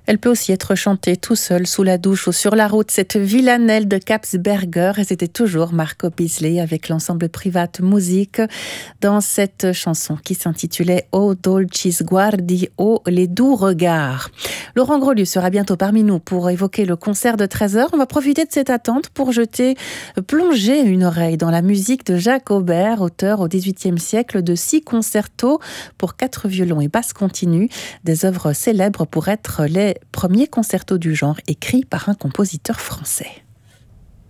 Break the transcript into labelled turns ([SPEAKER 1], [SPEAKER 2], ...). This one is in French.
[SPEAKER 1] Elle peut aussi être chantée tout seul, sous la douche ou sur la route. Cette villanelle de Capsberger, et c'était toujours Marco Bisley avec l'ensemble Private Music dans cette chanson qui s'intitulait O Dolcis Guardi, O les doux regards. Laurent Grelu sera bientôt parmi nous pour évoquer le concert de 13h. On va profiter de cette attente pour plonger une oreille dans la musique de Jacques Aubert, auteur au XVIIIe siècle de 6 concertos pour 4 violons et basse continue, des œuvres célèbres pour être les premiers concertos du genre écrits par un compositeur français.